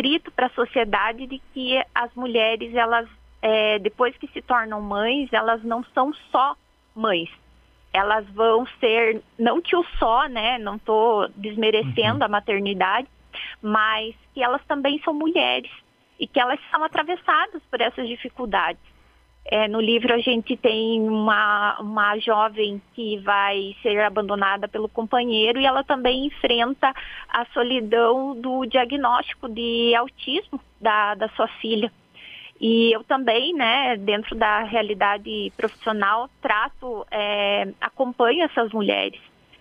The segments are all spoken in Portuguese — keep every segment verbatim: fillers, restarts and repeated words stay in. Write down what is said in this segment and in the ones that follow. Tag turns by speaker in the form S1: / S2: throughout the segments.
S1: escrito para a sociedade de que as mulheres, elas, é, depois que se tornam mães, elas não são só mães. Elas vão ser, não que o só, né, não estou desmerecendo uhum. a maternidade, mas que elas também são mulheres e que elas são atravessadas por essas dificuldades. É, no livro a gente tem uma, uma jovem que vai ser abandonada pelo companheiro e ela também enfrenta a solidão do diagnóstico de autismo da, da sua filha. E eu também, né, dentro da realidade profissional, trato, é, acompanho essas mulheres.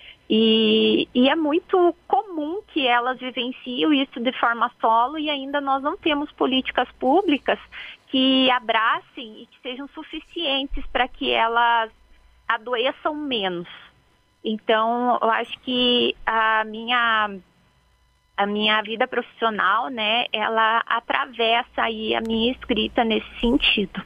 S1: E, e é muito comum que elas vivenciem isso de forma solo e ainda nós não temos políticas públicas que abracem e que sejam suficientes para que elas adoeçam menos. Então, eu acho que a minha, a minha vida profissional, né, ela atravessa aí a minha escrita nesse sentido.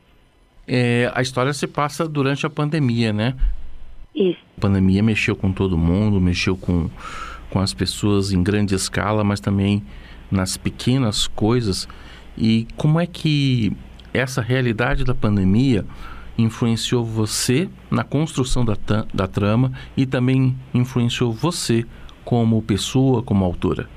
S2: É, a história se passa durante a pandemia, né?
S1: Isso.
S2: A pandemia mexeu com todo mundo, mexeu com, com as pessoas em grande escala, mas também nas pequenas coisas. E como é que essa realidade da pandemia influenciou você na construção da, da trama e também influenciou você como pessoa, como autora?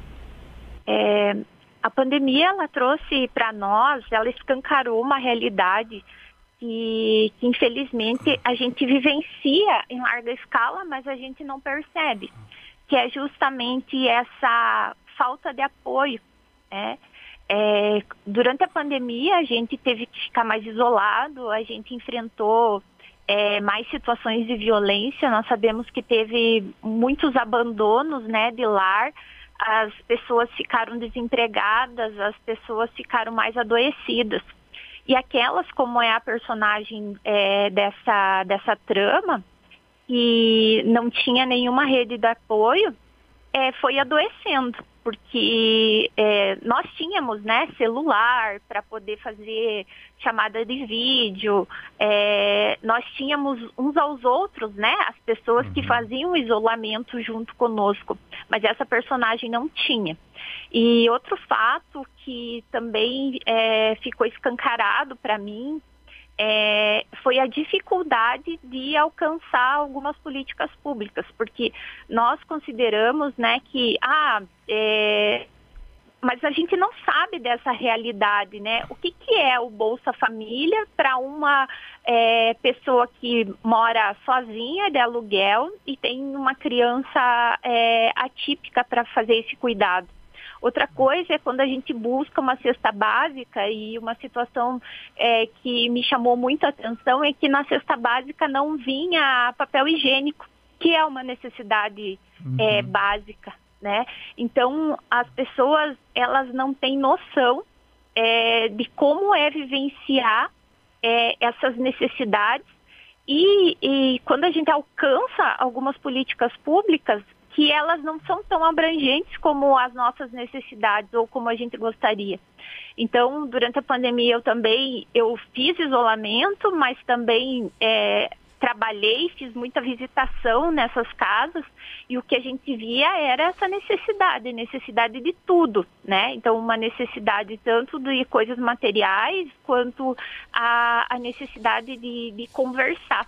S1: É, a pandemia, ela trouxe para nós, ela escancarou uma realidade que, que infelizmente a gente vivencia em larga escala, mas a gente não percebe, que é justamente essa falta de apoio, né? É, durante a pandemia a gente teve que ficar mais isolado, a gente enfrentou é, mais situações de violência, nós sabemos que teve muitos abandonos, né, de lar, as pessoas ficaram desempregadas, as pessoas ficaram mais adoecidas. E aquelas, como é a personagem é, dessa, dessa trama, que não tinha nenhuma rede de apoio, é, foi adoecendo, porque é, nós tínhamos, né, celular para poder fazer chamada de vídeo, é, nós tínhamos uns aos outros, né, as pessoas que faziam isolamento junto conosco, mas essa personagem não tinha. E outro fato que também é, ficou escancarado para mim é, foi a dificuldade de alcançar algumas políticas públicas, porque nós consideramos, né, que ah, é, mas a gente não sabe dessa realidade, né? O que, que é o Bolsa Família para uma é, pessoa que mora sozinha de aluguel e tem uma criança é, atípica para fazer esse cuidado? Outra coisa é quando a gente busca uma cesta básica, e uma situação é, que me chamou muito a atenção é que na cesta básica não vinha papel higiênico, que é uma necessidade uhum. é, básica, né? Então, as pessoas, elas não têm noção é, de como é vivenciar é, essas necessidades e, e quando a gente alcança algumas políticas públicas, que elas não são tão abrangentes como as nossas necessidades ou como a gente gostaria. Então, durante a pandemia eu também eu fiz isolamento, mas também é, trabalhei, fiz muita visitação nessas casas e o que a gente via era essa necessidade, necessidade de tudo, né? Então, uma necessidade tanto de coisas materiais quanto a, a necessidade de, de conversar.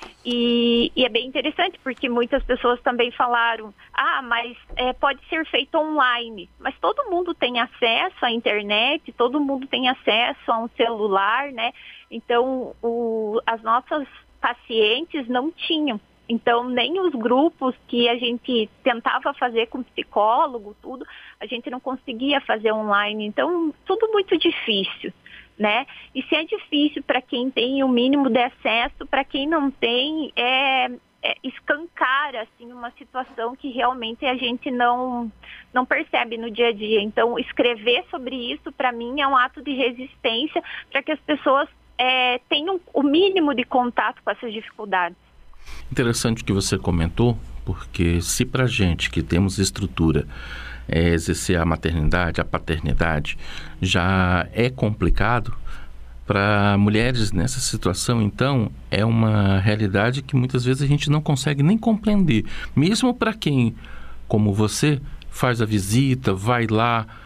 S1: E, e é bem interessante porque muitas pessoas também falaram, ah, mas é, pode ser feito online, mas todo mundo tem acesso à internet, todo mundo tem acesso a um celular, né? Então, o, as nossas pacientes não tinham. Então, nem os grupos que a gente tentava fazer com psicólogo, tudo, a gente não conseguia fazer online. Então, tudo muito difícil, né? E se é difícil para quem tem o mínimo de acesso, para quem não tem, é, é escancar, assim, uma situação que realmente a gente não, não percebe no dia a dia. Então, escrever sobre isso, para mim, é um ato de resistência para que as pessoas é, tenham o mínimo de contato com essas dificuldades.
S2: Interessante o que você comentou, porque se pra gente que temos estrutura é, exercer a maternidade, a paternidade, já é complicado, para mulheres nessa situação, então, é uma realidade que muitas vezes a gente não consegue nem compreender. Mesmo para quem, como você, faz a visita, vai lá,